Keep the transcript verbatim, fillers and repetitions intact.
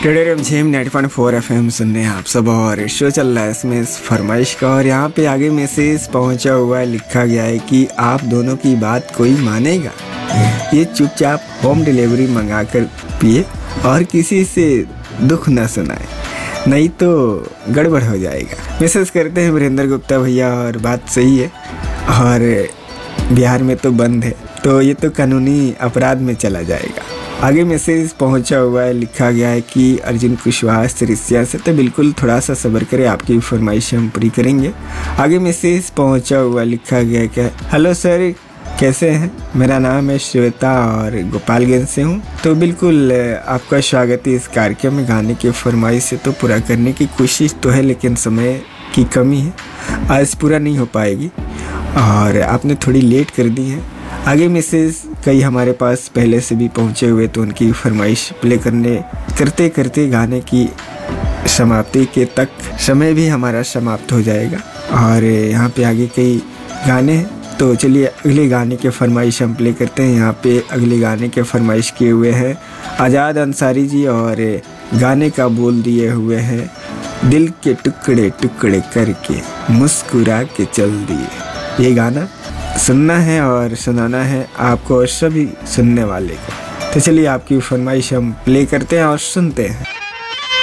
Radio रिमझिम ninety point four F M सुनने हैं आप सब। और शो चल रहा है इसमें इस फरमाइश का। और यहाँ पे आगे मैसेज पहुँचा हुआ है, लिखा गया है कि आप दोनों की बात कोई मानेगा, ये चुपचाप होम डिलीवरी मंगा कर पिए और किसी से दुख न सुनाए, नहीं तो गड़बड़ हो जाएगा। मैसेज करते हैं वीरेंद्र गुप्ता भैया। और बात सही है, और बिहार में तो बंद है तो ये तो कानूनी अपराध में चला जाएगा। आगे मैसेज पहुंचा हुआ है, लिखा गया है कि अर्जुन कुशवाहा सिरिसिया से। तो बिल्कुल थोड़ा सा सब्र करें, आपकी फरमाइश हम पूरी करेंगे। आगे मैसेज पहुंचा हुआ लिखा गया है क्या, हेलो सर कैसे हैं, मेरा नाम है श्वेता और गोपालगंज से हूं। तो बिल्कुल आपका स्वागत है इस कार्यक्रम में। गाने की फरमाइश से तो पूरा करने की कोशिश तो है, लेकिन समय की कमी है, आज पूरा नहीं हो पाएगी और आपने थोड़ी लेट कर दी है। आगे मैसेज कई हमारे पास पहले से भी पहुंचे हुए, तो उनकी फरमाइश प्ले करने करते करते गाने की समाप्ति के तक समय भी हमारा समाप्त हो जाएगा। और यहाँ पे आगे कई गाने हैं, तो चलिए अगले गाने के फरमाइश हम प्ले करते हैं। यहाँ पे अगले गाने के फरमाइश किए हुए हैं आज़ाद अंसारी जी, और गाने का बोल दिए हुए हैं, दिल के टुकड़े टुकड़े करके मुस्कुरा के चल दिए। ये गाना सुनना है और सुनाना है आपको और सभी सुनने वाले को। तो चलिए आपकी फरमाइश हम प्ले करते हैं और सुनते हैं।